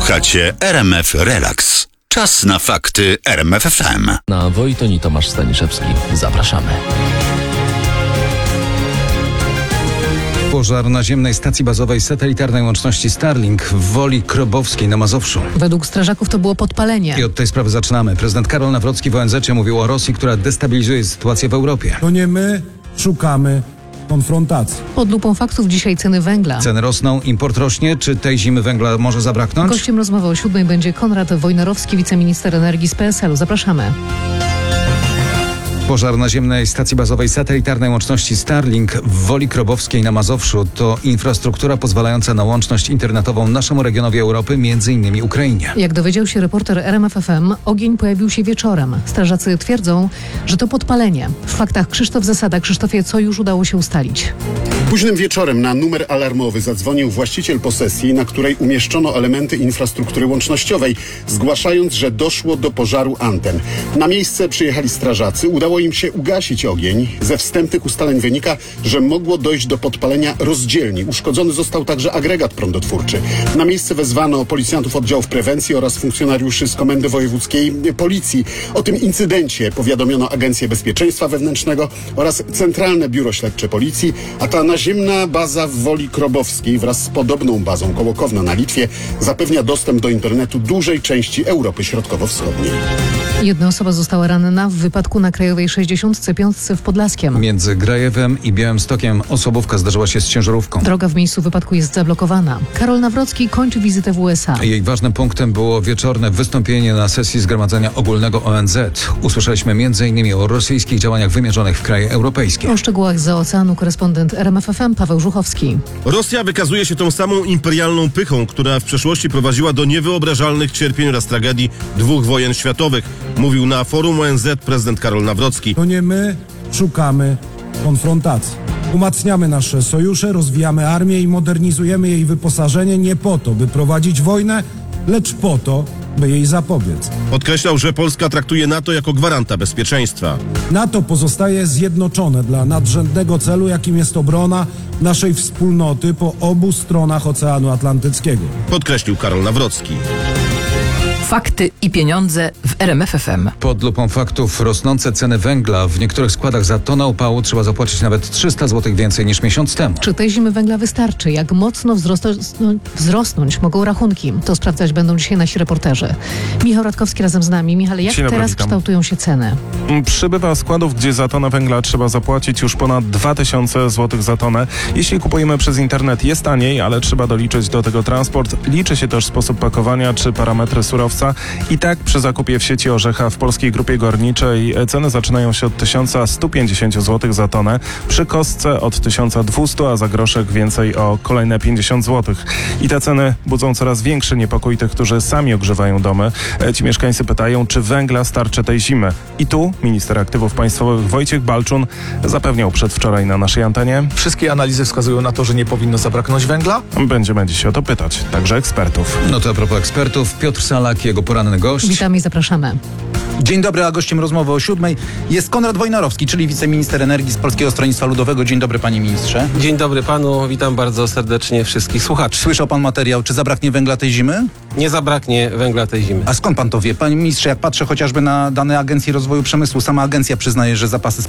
Słuchacie RMF Relax. Czas na fakty RMF FM. Na Wojtoni Tomasz Staniszewski. Zapraszamy. Pożar naziemnej stacji bazowej satelitarnej łączności Starlink w Woli Krobowskiej na Mazowszu. Według strażaków to było podpalenie. I od tej sprawy zaczynamy. Prezydent Karol Nawrocki w ONZ mówił o Rosji, która destabilizuje sytuację w Europie. To nie my szukamy konfrontacji. Pod lupą faktów dzisiaj ceny węgla. Ceny rosną, import rośnie. Czy tej zimy węgla może zabraknąć? Gościem rozmowy o 7 będzie Konrad Wojnarowski, wiceminister energii z PSL-u. Zapraszamy. Pożar naziemnej stacji bazowej satelitarnej łączności Starlink w Woli Krobowskiej na Mazowszu to infrastruktura pozwalająca na łączność internetową naszemu regionowi Europy, m.in. Ukrainie. Jak dowiedział się reporter RMF FM, ogień pojawił się wieczorem. Strażacy twierdzą, że to podpalenie. W faktach Krzysztof Zasada. Krzysztofie, co już udało się ustalić? Późnym wieczorem na numer alarmowy zadzwonił właściciel posesji, na której umieszczono elementy infrastruktury łącznościowej, zgłaszając, że doszło do pożaru anten. Na miejsce przyjechali strażacy. Udało im się ugasić ogień. Ze wstępnych ustaleń wynika, że mogło dojść do podpalenia rozdzielni. Uszkodzony został także agregat prądotwórczy. Na miejsce wezwano policjantów oddziałów prewencji oraz funkcjonariuszy z Komendy Wojewódzkiej Policji. O tym incydencie powiadomiono Agencję Bezpieczeństwa Wewnętrznego oraz Centralne Biuro Śledcze Policji, a ta naziemna baza w Woli Krobowskiej wraz z podobną bazą koło Kowna na Litwie zapewnia dostęp do internetu dużej części Europy Środkowo-Wschodniej. Jedna osoba została ranna w wypadku na Krajowej 65 w Podlaskiem. Między Grajewem i Białymstokiem osobówka zdarzyła się z ciężarówką. Droga w miejscu wypadku jest zablokowana. Karol Nawrocki kończy wizytę w USA. Jej ważnym punktem było wieczorne wystąpienie na sesji Zgromadzenia Ogólnego ONZ. Usłyszeliśmy m.in. o rosyjskich działaniach wymierzonych w kraje europejskie. O szczegółach zza oceanu korespondent RMF FM Paweł Żuchowski. Rosja wykazuje się tą samą imperialną pychą, która w przeszłości prowadziła do niewyobrażalnych cierpień oraz tragedii dwóch wojen światowych, mówił na forum ONZ prezydent Karol Nawrocki. To nie my szukamy konfrontacji. Umacniamy nasze sojusze, rozwijamy armię i modernizujemy jej wyposażenie nie po to, by prowadzić wojnę, lecz po to, by jej zapobiec. Podkreślał, że Polska traktuje NATO jako gwaranta bezpieczeństwa. NATO pozostaje zjednoczone dla nadrzędnego celu, jakim jest obrona naszej wspólnoty po obu stronach Oceanu Atlantyckiego. Podkreślił Karol Nawrocki. Fakty i pieniądze w RMF FM. Pod lupą faktów rosnące ceny węgla. W niektórych składach za tonę opału trzeba zapłacić nawet 300 zł więcej niż miesiąc temu. Czy tej zimy węgla wystarczy? Jak mocno wzrosnąć mogą rachunki? To sprawdzać będą dzisiaj nasi reporterzy. Michał Radkowski razem z nami. Michale, jak teraz kształtują się ceny? Przybywa składów, gdzie za tonę węgla trzeba zapłacić już ponad 2000 zł za tonę. Jeśli kupujemy przez internet, jest taniej, ale trzeba doliczyć do tego transport. Liczy się też sposób pakowania czy parametry surowca. I tak przy zakupie w sieci Orzecha w Polskiej Grupie Górniczej ceny zaczynają się od 1150 zł za tonę, przy kostce od 1200, a za groszek więcej o kolejne 50 zł. I te ceny budzą coraz większy niepokój tych, którzy sami ogrzewają domy. Ci mieszkańcy pytają, czy węgla starczy tej zimy. I tu minister aktywów państwowych Wojciech Balczun zapewniał przedwczoraj na naszej antenie. Wszystkie analizy wskazują na to, że nie powinno zabraknąć węgla. Będziemy dziś o to pytać, także ekspertów. No to a propos ekspertów, Piotr Salak, jego poranny gość. Witamy i zapraszamy. Dzień dobry, a gościem rozmowy o 7 jest Konrad Wojnarowski, czyli wiceminister energii z Polskiego Stronnictwa Ludowego. Dzień dobry, panie ministrze. Dzień dobry panu, witam bardzo serdecznie wszystkich słuchaczy. Słyszał pan materiał, czy zabraknie węgla tej zimy? Nie zabraknie węgla tej zimy. A skąd pan to wie? Panie ministrze, jak patrzę chociażby na dane Agencji Rozwoju Przemysłu, sama agencja przyznaje, że zapasy